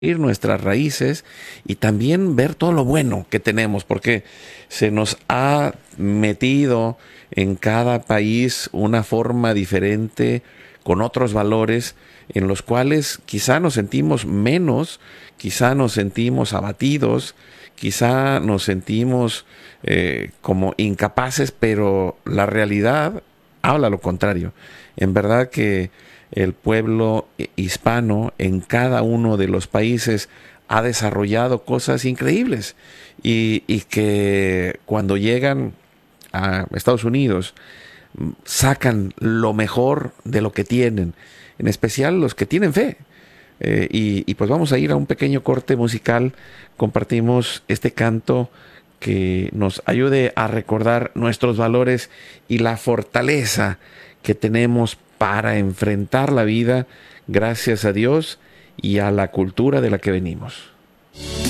nuestras raíces y también ver todo lo bueno que tenemos, porque se nos ha metido en cada país una forma diferente, con otros valores, en los cuales quizá nos sentimos menos, quizá nos sentimos abatidos, quizá nos sentimos como incapaces, pero la realidad habla lo contrario. En verdad que el pueblo hispano en cada uno de los países ha desarrollado cosas increíbles y que cuando llegan a Estados Unidos sacan lo mejor de lo que tienen, en especial los que tienen fe. Y pues vamos a ir a un pequeño corte musical, compartimos este canto que nos ayude a recordar nuestros valores y la fortaleza que tenemos para enfrentar la vida gracias a Dios y a la cultura de la que venimos.